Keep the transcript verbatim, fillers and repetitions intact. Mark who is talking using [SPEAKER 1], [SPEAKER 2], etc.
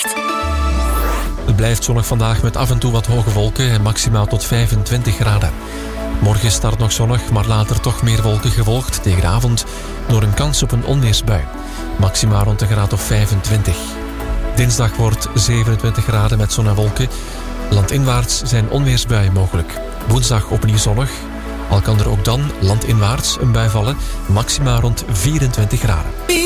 [SPEAKER 1] weerbericht.
[SPEAKER 2] Het blijft zonnig vandaag met af en toe wat hoge wolken en maximaal tot vijfentwintig graden. Morgen start nog zonnig, maar later toch meer wolken gevolgd tegen de avond door een kans op een onweersbui. Maximaal rond een graad of vijfentwintig. Dinsdag wordt zevenentwintig graden met zon en wolken. Landinwaarts zijn onweersbuien mogelijk. Woensdag opnieuw zonnig. Al kan er ook dan landinwaarts een bui vallen, maximaal rond vierentwintig graden.